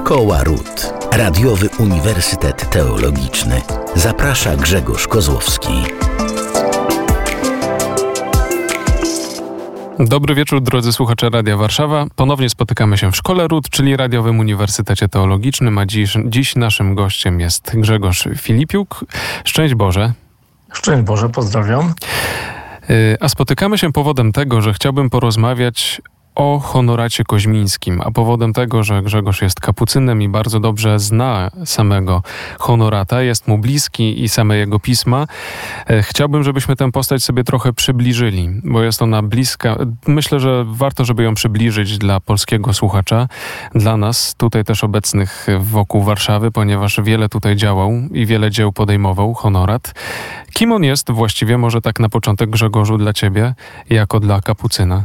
Szkoła Ród. Radiowy Uniwersytet Teologiczny. Zaprasza Grzegorz Kozłowski. Dobry wieczór, drodzy słuchacze Radia Warszawa. Ponownie spotykamy się w Szkole Ród, czyli Radiowym Uniwersytecie Teologicznym, a dziś naszym gościem jest Grzegorz Filipiuk. Szczęść Boże. Szczęść Boże, pozdrawiam. A spotykamy się powodem tego, że chciałbym porozmawiać o honoracie koźmińskim, a powodem tego, że Grzegorz jest kapucynem i bardzo dobrze zna samego honorata, jest mu bliski i same jego pisma. Chciałbym, żebyśmy tę postać sobie trochę przybliżyli, bo jest ona bliska. Myślę, że warto, żeby ją przybliżyć dla polskiego słuchacza, dla nas, tutaj też obecnych wokół Warszawy, ponieważ wiele tutaj działał i wiele dzieł podejmował honorat. Kim on jest właściwie, może tak na początek, Grzegorzu, dla ciebie, jako dla kapucyna?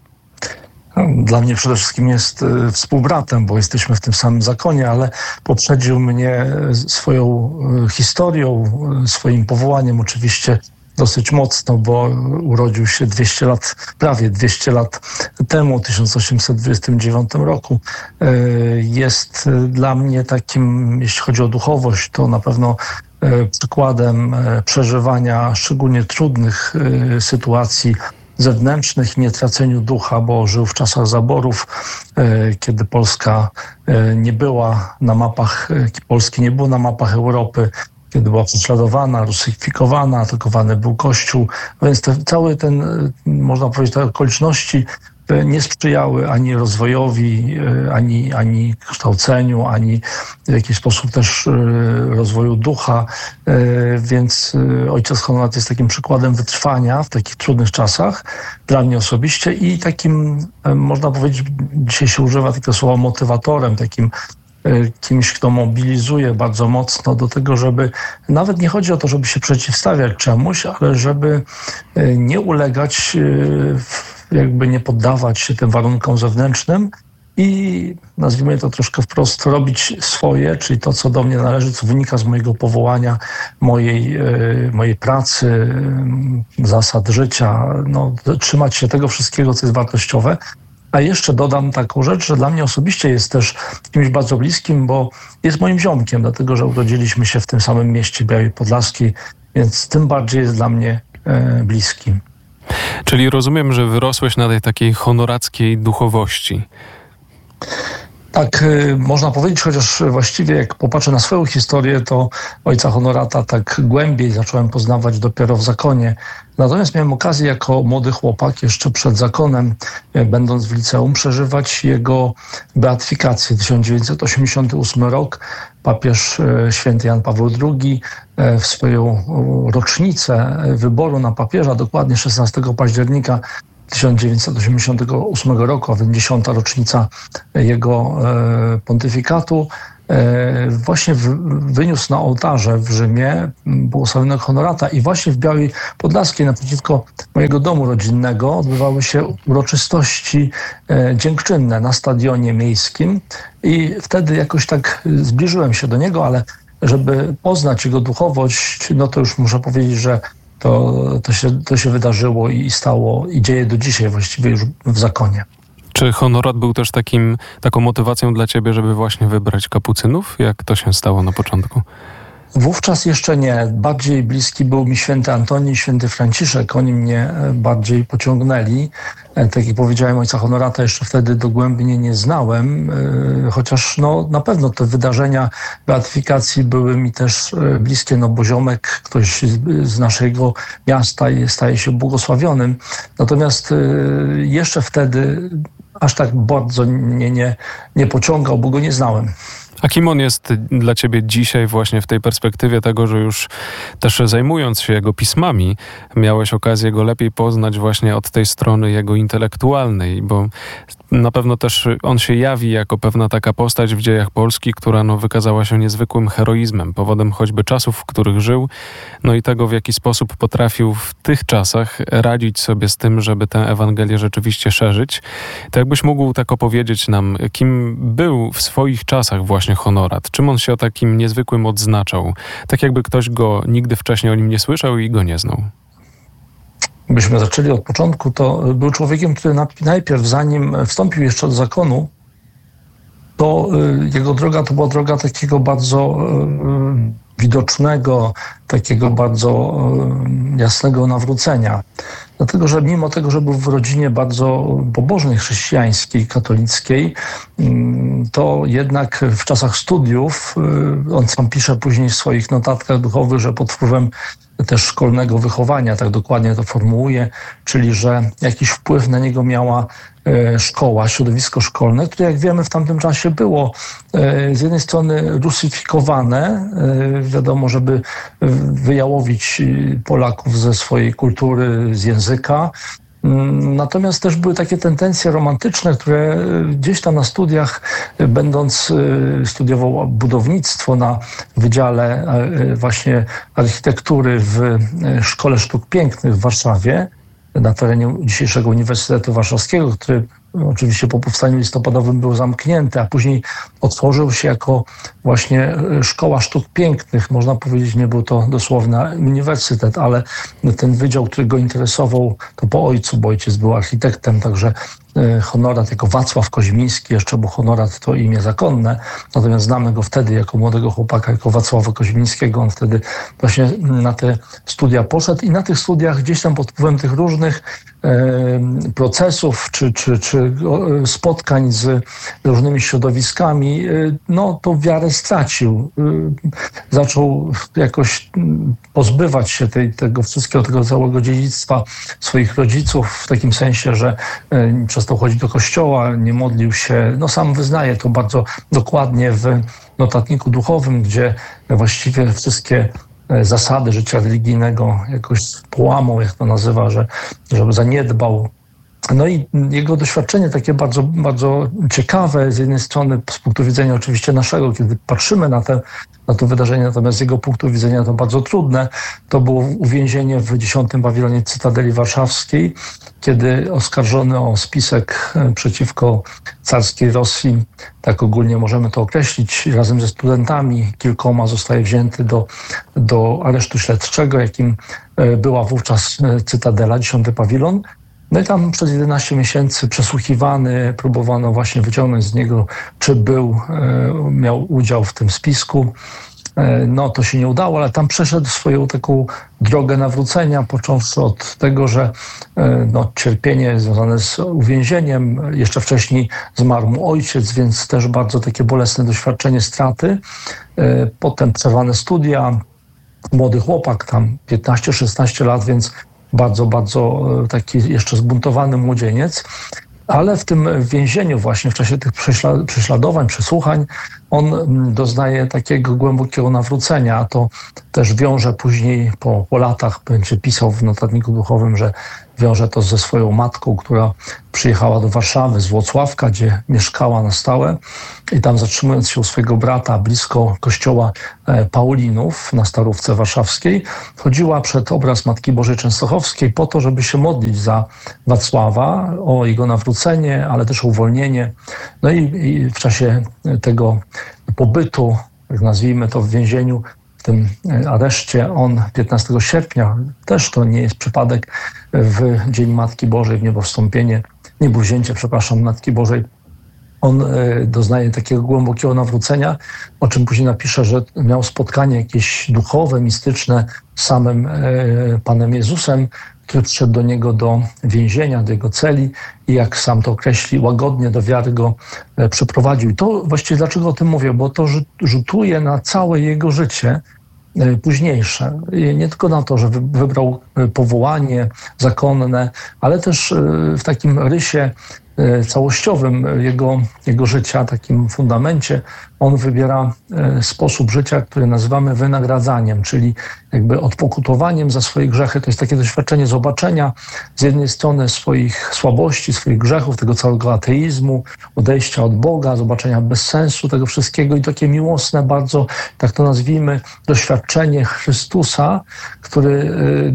Dla mnie przede wszystkim jest współbratem, bo jesteśmy w tym samym zakonie, ale poprzedził mnie swoją historią, swoim powołaniem oczywiście dosyć mocno, bo urodził się prawie 200 lat temu, w 1829 roku. Jest dla mnie takim, jeśli chodzi o duchowość, to na pewno przykładem przeżywania szczególnie trudnych sytuacji zewnętrznych i nietraceniu ducha, bo żył w czasach zaborów, kiedy Polska nie była na mapach, Polski nie było na mapach Europy, kiedy była prześladowana, rusyfikowana, atakowany był Kościół, więc można powiedzieć, te okoliczności nie sprzyjały ani rozwojowi, ani kształceniu, ani w jakiś sposób też rozwoju ducha. Więc ojciec Honorat jest takim przykładem wytrwania w takich trudnych czasach dla mnie osobiście i takim, można powiedzieć, dzisiaj się używa takiego słowa motywatorem, takim kimś, kto mobilizuje bardzo mocno do tego, żeby nawet nie chodzi o to, żeby się przeciwstawiać czemuś, ale żeby nie ulegać, jakby nie poddawać się tym warunkom zewnętrznym i nazwijmy to troszkę wprost, robić swoje, czyli to, co do mnie należy, co wynika z mojego powołania, mojej pracy, zasad życia, trzymać się tego wszystkiego, co jest wartościowe. A jeszcze dodam taką rzecz, że dla mnie osobiście jest też kimś bardzo bliskim, bo jest moim ziomkiem, dlatego że urodziliśmy się w tym samym mieście Białej Podlaskiej, więc tym bardziej jest dla mnie bliski. Czyli rozumiem, że wyrosłeś na tej takiej honorackiej duchowości. Tak, można powiedzieć, chociaż właściwie jak popatrzę na swoją historię, to ojca Honorata tak głębiej zacząłem poznawać dopiero w zakonie. Natomiast miałem okazję jako młody chłopak, jeszcze przed zakonem, będąc w liceum, przeżywać jego beatyfikację. 1988 rok, papież święty Jan Paweł II w swoją rocznicę wyboru na papieża, dokładnie 16 października 1988 roku, a więc 10. rocznica jego pontyfikatu, właśnie wyniósł na ołtarze w Rzymie błogosławionego Honorata i właśnie w Białej Podlaskiej naprzeciwko mojego domu rodzinnego odbywały się uroczystości dziękczynne na stadionie miejskim i wtedy jakoś tak zbliżyłem się do niego, ale żeby poznać jego duchowość, to już muszę powiedzieć, że to się wydarzyło i stało i dzieje do dzisiaj właściwie już w zakonie. Czy honorat był też taką motywacją dla ciebie, żeby właśnie wybrać kapucynów? Jak to się stało na początku? Wówczas jeszcze nie. Bardziej bliski był mi święty Antoni i święty Franciszek. Oni mnie bardziej pociągnęli. Tak jak powiedziałem, ojca Honorata jeszcze wtedy dogłębnie nie znałem, chociaż na pewno te wydarzenia beatyfikacji były mi też bliskie, bo ziomek, ktoś z naszego miasta staje się błogosławionym. Natomiast jeszcze wtedy aż tak bardzo nie pociągał, bo go nie znałem. A kim on jest dla ciebie dzisiaj właśnie w tej perspektywie tego, że już też zajmując się jego pismami, miałeś okazję go lepiej poznać właśnie od tej strony jego intelektualnej, bo na pewno też on się jawi jako pewna taka postać w dziejach Polski, która wykazała się niezwykłym heroizmem, powodem choćby czasów, w których żył, i tego, w jaki sposób potrafił w tych czasach radzić sobie z tym, żeby tę Ewangelię rzeczywiście szerzyć. To jakbyś mógł tak opowiedzieć nam, kim był w swoich czasach właśnie Honorat? Czym on się o takim niezwykłym odznaczał? Tak jakby ktoś go nigdy wcześniej o nim nie słyszał i go nie znał. Byśmy zaczęli od początku, to był człowiekiem, który najpierw, zanim wstąpił jeszcze do zakonu, to jego droga to była droga takiego bardzo widocznego, takiego bardzo jasnego nawrócenia. Dlatego, że mimo tego, że był w rodzinie bardzo pobożnej, chrześcijańskiej, katolickiej, to jednak w czasach studiów, on sam pisze później w swoich notatkach duchowych, że pod wpływem też szkolnego wychowania, tak dokładnie to formułuje, czyli że jakiś wpływ na niego miała szkoła, środowisko szkolne, które jak wiemy w tamtym czasie było z jednej strony rusyfikowane, wiadomo, żeby wyjałowić Polaków ze swojej kultury, z języka. Natomiast też były takie tendencje romantyczne, które gdzieś tam na studiach, będąc studiował budownictwo na Wydziale właśnie Architektury w Szkole Sztuk Pięknych w Warszawie, na terenie dzisiejszego Uniwersytetu Warszawskiego, który oczywiście po powstaniu listopadowym był zamknięty, a później otworzył się jako właśnie Szkoła Sztuk Pięknych. Można powiedzieć, nie był to dosłownie uniwersytet, ale ten wydział, który go interesował, to po ojcu, bo ojciec był architektem, także honorat jako Wacław Koźmiński, jeszcze był honorat to imię zakonne, natomiast znamy go wtedy jako młodego chłopaka, jako Wacława Koźmińskiego. On wtedy właśnie na te studia poszedł i na tych studiach gdzieś tam pod wpływem tych różnych procesów czy spotkań z różnymi środowiskami, no tą wiarę stracił. Zaczął jakoś pozbywać się tego wszystkiego, tego całego dziedzictwa swoich rodziców, w takim sensie, że przestał chodzić do kościoła, nie modlił się. No sam wyznaje to bardzo dokładnie w notatniku duchowym, gdzie właściwie wszystkie zasady życia religijnego jakoś połamał, jak to nazywa, żeby zaniedbał. No i jego doświadczenie takie bardzo, bardzo ciekawe, z jednej strony z punktu widzenia oczywiście naszego, kiedy patrzymy na to wydarzenie, natomiast z jego punktu widzenia to bardzo trudne, to było uwięzienie w 10. pawilonie Cytadeli Warszawskiej, kiedy oskarżony o spisek przeciwko carskiej Rosji, tak ogólnie możemy to określić, razem ze studentami kilkoma zostaje wzięty do aresztu śledczego, jakim była wówczas Cytadela, 10. pawilon. No i tam przez 11 miesięcy przesłuchiwany, próbowano właśnie wyciągnąć z niego, czy miał udział w tym spisku. No to się nie udało, ale tam przeszedł swoją taką drogę nawrócenia, począwszy od tego, że cierpienie związane z uwięzieniem, jeszcze wcześniej zmarł mu ojciec, więc też bardzo takie bolesne doświadczenie straty. Potem przerwane studia, młody chłopak, tam 15-16 lat, więc bardzo, bardzo taki jeszcze zbuntowany młodzieniec, ale w tym więzieniu właśnie w czasie tych prześladowań, przesłuchań, on doznaje takiego głębokiego nawrócenia, a to też wiąże później po latach, będzie pisał w notatniku duchowym, że wiąże to ze swoją matką, która przyjechała do Warszawy z Włocławka, gdzie mieszkała na stałe i tam zatrzymując się u swojego brata blisko kościoła Paulinów na Starówce Warszawskiej, chodziła przed obraz Matki Bożej Częstochowskiej po to, żeby się modlić za Wacława, o jego nawrócenie, ale też o uwolnienie. No i w czasie tego pobytu, jak nazwijmy to, w więzieniu, w tym areszcie, on 15 sierpnia, też to nie jest przypadek, w Dzień Matki Bożej, w niebowzięcie Matki Bożej, on doznaje takiego głębokiego nawrócenia, o czym później napisze, że miał spotkanie jakieś duchowe, mistyczne z samym Panem Jezusem, który przyszedł do niego do więzienia, do jego celi i jak sam to określi, łagodnie do wiary go przyprowadził. I to właściwie dlaczego o tym mówię? Bo to rzutuje na całe jego życie późniejsze. I nie tylko na to, że wybrał powołanie zakonne, ale też w takim rysie całościowym jego życia, takim fundamencie, on wybiera sposób życia, który nazywamy wynagradzaniem, czyli jakby odpokutowaniem za swoje grzechy. To jest takie doświadczenie zobaczenia z jednej strony swoich słabości, swoich grzechów, tego całego ateizmu, odejścia od Boga, zobaczenia bezsensu tego wszystkiego i takie miłosne bardzo, tak to nazwijmy, doświadczenie Chrystusa, który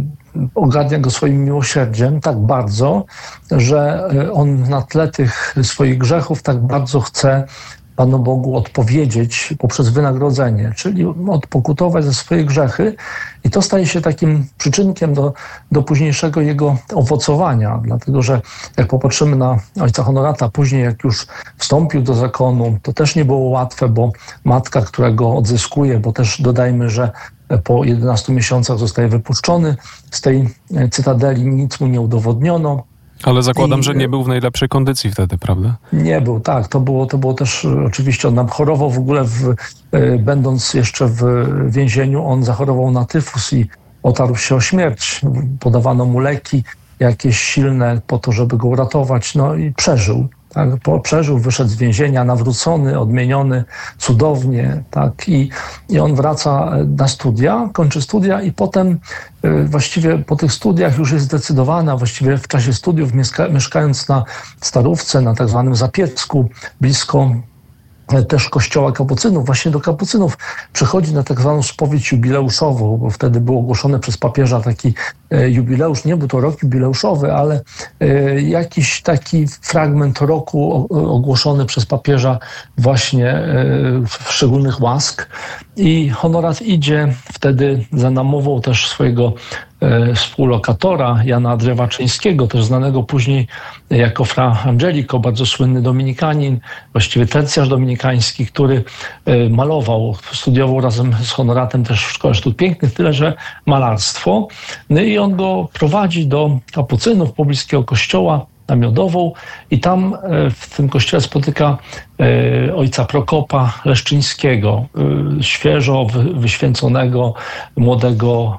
ogarnia go swoim miłosierdziem tak bardzo, że on na tle tych swoich grzechów tak bardzo chce Panu Bogu odpowiedzieć poprzez wynagrodzenie, czyli odpokutować za swoje grzechy i to staje się takim przyczynkiem do późniejszego jego owocowania, dlatego że jak popatrzymy na ojca Honorata później, jak już wstąpił do zakonu, to też nie było łatwe, bo matka, która go odzyskuje, bo też dodajmy, że po 11 miesiącach zostaje wypuszczony z tej cytadeli, nic mu nie udowodniono. Ale zakładam, że nie był w najlepszej kondycji wtedy, prawda? Nie był, tak. To było też oczywiście, on nam chorował w ogóle, będąc jeszcze w więzieniu, on zachorował na tyfus i otarł się o śmierć. Podawano mu leki jakieś silne po to, żeby go uratować, no i przeżył. Tak, przeżył, wyszedł z więzienia, nawrócony, odmieniony, cudownie, tak, i on wraca na studia, kończy studia i potem właściwie po tych studiach już jest zdecydowana, właściwie w czasie studiów mieszkając na Starówce, na tak zwanym Zapiecku, blisko też kościoła kapucynów, właśnie do kapucynów przychodzi na tak zwaną spowiedź jubileuszową, bo wtedy był ogłoszony przez papieża taki jubileusz, nie był to rok jubileuszowy, ale jakiś taki fragment roku ogłoszony przez papieża właśnie szczególnych łask i Honorat idzie wtedy za namową też swojego współlokatora Jana Drewaczyńskiego, też znanego później jako Fra Angelico, bardzo słynny dominikanin, właściwie tercjarz dominikański, który malował, studiował razem z Honoratem też w Szkole Sztuk Pięknych, tyle że malarstwo. No i on go prowadzi do kapucynów, pobliskiego kościoła, na Miodową i tam w tym kościele spotyka ojca Prokopa Leszczyńskiego, świeżo wyświęconego, młodego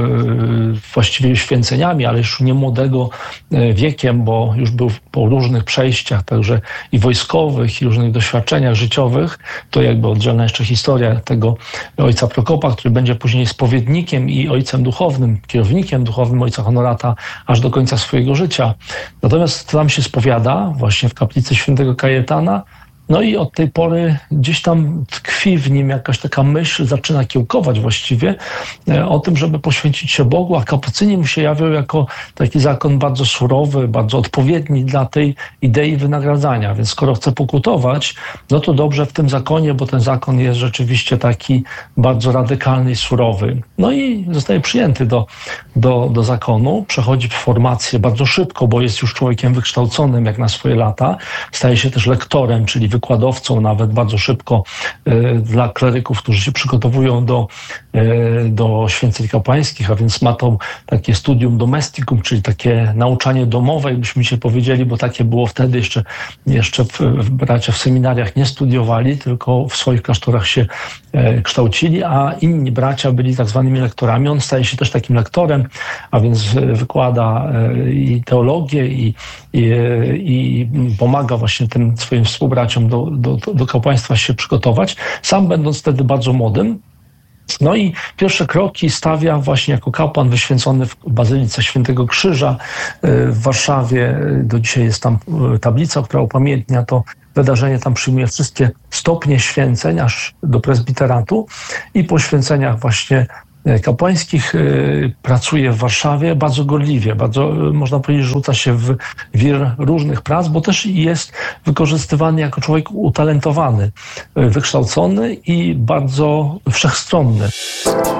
właściwie święceniami, ale już nie młodego wiekiem, bo już był po różnych przejściach, także i wojskowych, i różnych doświadczeniach życiowych. To jakby oddzielna jeszcze historia tego ojca Prokopa, który będzie później spowiednikiem i ojcem duchownym, kierownikiem duchownym ojca Honorata aż do końca swojego życia. Natomiast tam się spowiada właśnie w kaplicy świętego Kajetana. No i od tej pory gdzieś tam tkwi w nim jakaś taka myśl, zaczyna kiełkować właściwie o tym, żeby poświęcić się Bogu, a kapucyni mu się jawią jako taki zakon bardzo surowy, bardzo odpowiedni dla tej idei wynagradzania. Więc skoro chce pokutować, no to dobrze w tym zakonie, bo ten zakon jest rzeczywiście taki bardzo radykalny i surowy. No i zostaje przyjęty do zakonu, przechodzi formację bardzo szybko, bo jest już człowiekiem wykształconym jak na swoje lata. Staje się też lektorem, czyli wykładowcą nawet bardzo szybko dla kleryków, którzy się przygotowują do święceń kapłańskich, a więc ma to takie studium domesticum, czyli takie nauczanie domowe, jakbyśmy się powiedzieli, bo takie było wtedy jeszcze bracia w seminariach nie studiowali, tylko w swoich klasztorach się kształcili, a inni bracia byli tak zwanymi lektorami. On staje się też takim lektorem, a więc wykłada i teologię i pomaga właśnie tym swoim współbraciom do kapłaństwa się przygotować, sam będąc wtedy bardzo młodym. No i pierwsze kroki stawia właśnie jako kapłan wyświęcony w Bazylice Świętego Krzyża w Warszawie. Do dzisiaj jest tam tablica, która upamiętnia to wydarzenie. Tam przyjmuje wszystkie stopnie święceń aż do prezbiteratu i po święceniach właśnie kapłańskich pracuje w Warszawie bardzo gorliwie, bardzo można powiedzieć, rzuca się w wir różnych prac, bo też jest wykorzystywany jako człowiek utalentowany, wykształcony i bardzo wszechstronny.